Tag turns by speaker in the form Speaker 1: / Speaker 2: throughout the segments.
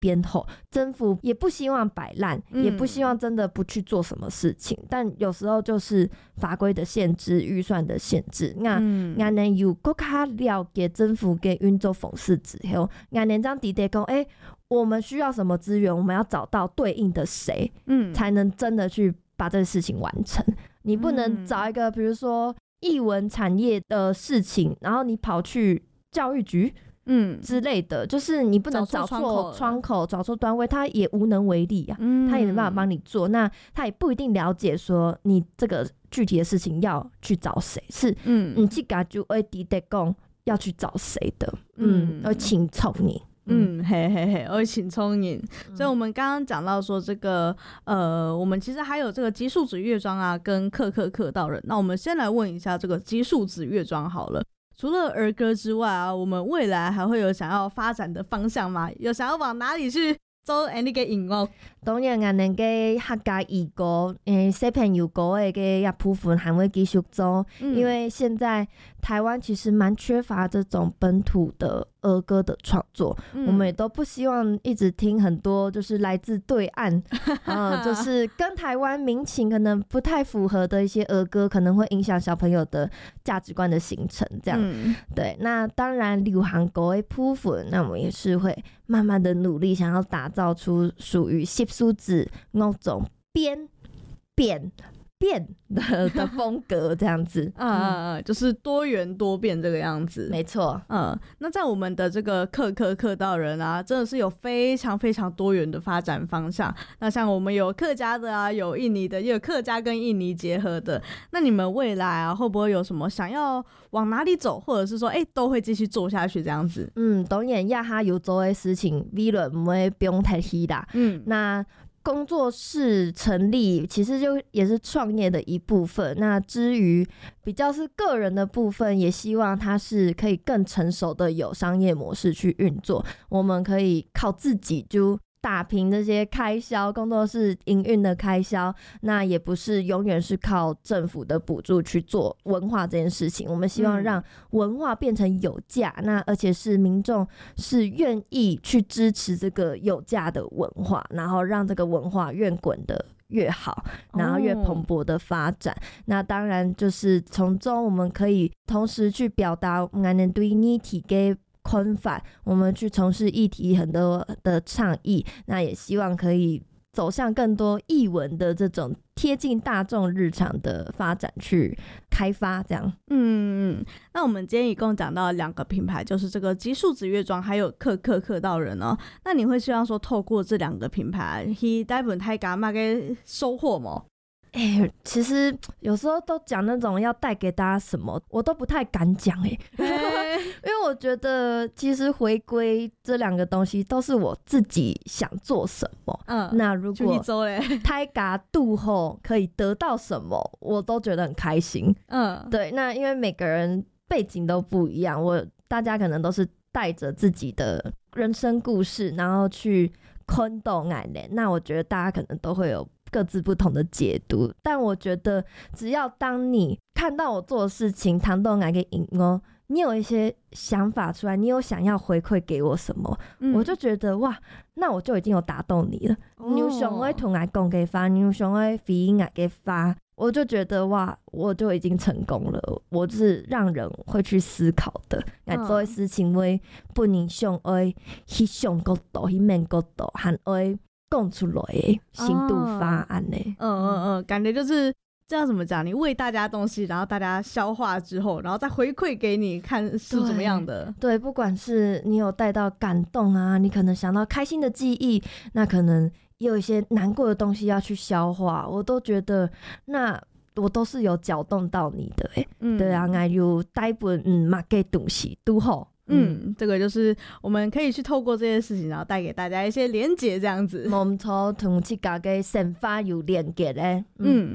Speaker 1: 编后，政府也不希望摆烂，也不希望真的不去做什么事情，但有时候就是法规的限制、预算的限制。那我们有更加了解政府给运作方式之后，我们这样直接说，我们需要什么资源，我们要找到对应的谁，才能真的去把这个事情完成。你不能找一个比如说艺文产业的事情，然后你跑去教育局之类的，就是你不能找错窗口，找错单位，他也无能为力啊，他也没办法帮你做，那他也不一定了解说你这个具体的事情要去找谁，是你这个就会直接讲要去找谁的，要请聪明。
Speaker 2: 会请聪明。所以我们刚刚讲到说这个我们其实还有这个级数子乐庄啊跟客道人。那我们先来问一下这个级数子乐庄好了，除了儿歌之外啊，我们未来还会有想要发展的方向吗？有想要往哪里去走你嘅音乐？
Speaker 1: 当然我们嘅客家艺歌小朋友歌的部分还会继续做，因为现在台湾其实蛮缺乏这种本土的儿歌的创作，我们也都不希望一直听很多就是来自对岸就是跟台湾民情可能不太符合的一些儿歌，可能会影响小朋友的价值观的形成这样。对，那当然流行歌的部分，那我们也是会慢慢的努力，想要打造出属于习俗子那种变的风格这样子。
Speaker 2: 就是多元多变这个样子。
Speaker 1: 没错。
Speaker 2: 那在我们的这个客道人啊，真的是有非常非常多元的发展方向。那像我们有客家的啊，有印尼的，也有客家跟印尼结合的。那你们未来啊，会不会有什么想要往哪里走，或者是说都会继续做下去这样子？
Speaker 1: 当然亚哈有做的事情 V 轮不会不用太稀啦。那工作室成立其实就也是创业的一部分，那至于比较是个人的部分，也希望它是可以更成熟的有商业模式去运作，我们可以靠自己就打平这些开销，工作室营运的开销，那也不是永远是靠政府的补助去做文化这件事情，我们希望让文化变成有价，那而且是民众是愿意去支持这个有价的文化，然后让这个文化越滚的越好，然后越蓬勃的发展。那当然就是从中我们可以同时去表达我们对议题的看法，我们去从事议题很多的倡议，那也希望可以走向更多艺文的这种贴近大众日常的发展去开发这样。
Speaker 2: 那我们今天一共讲到2个品牌，就是这个级数子乐庄还有客道人哦。那你会希望说透过这2个品牌去带本大家嘛给收获吗？
Speaker 1: 其实有时候都讲那种要带给大家什么，我都不太敢讲因为我觉得其实回归这2个东西都是我自己想做什么。那如果大家度后可以得到什么，我都觉得很开心。对，那因为每个人背景都不一样，大家可能都是带着自己的人生故事，然后去看到那我觉得大家可能都会有各自不同的解读，但我觉得只要当你看到我做的事情谈到哪个赢哦，你有一些想法出来，你有想要回馈给我什么，我就觉得哇，那我就已经有打动你了。你有想要同我讲给发，你有想要回应我给发，我就觉得哇，我就已经成功了。我是让人会去思考的，做的事情会不能想要去想角度、去面角度，还会讲出来的行动方案呢。
Speaker 2: 感觉就是这样怎么讲？你喂大家东西，然后大家消化之后，然后再回馈给你看是怎么样的。
Speaker 1: 对，不管是你有带到感动啊，你可能想到开心的记忆，那可能也有一些难过的东西要去消化，我都觉得那我都是有搅动到你的对啊，我有带本嘛给东西都好。
Speaker 2: 这个就是我们可以去透过这些事情，然后带给大家一些连结这样子。
Speaker 1: 没错，同这个的想法有连结的。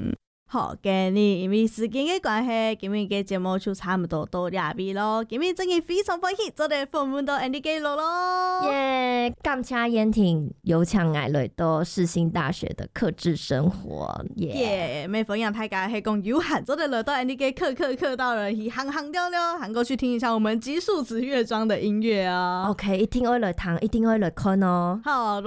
Speaker 2: 好，今日因为时间的关系，今日嘅节目就差不多到这边咯。今日真嘅非常欢喜，做嚟访问到 Andy 嘅咯。
Speaker 1: 耶，感谢燕婷有请我来到世新大学的客制生活。
Speaker 2: 耶，每分享大家系讲有喊做嚟来到 Andy 嘅客到人，去行行溜溜，喊过去听一下我们基数子乐章的音乐啊。
Speaker 1: OK， 一定会来听，一定会来看哦。
Speaker 2: 好。